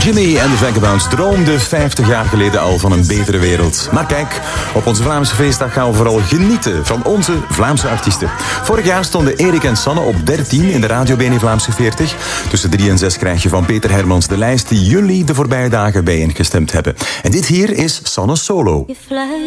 Jimmy en de Vagabonds droomden 50 jaar geleden al van een betere wereld. Maar kijk, op onze Vlaamse feestdag gaan we vooral genieten van onze Vlaamse artiesten. Vorig jaar stonden Erik en Sanne op 13 in de Radio BNE Vlaamse 40. Tussen 3 en 6 krijg je van Peter Hermans de lijst die jullie de voorbije dagen bijeengestemd hebben. En dit hier is Sanne Solo.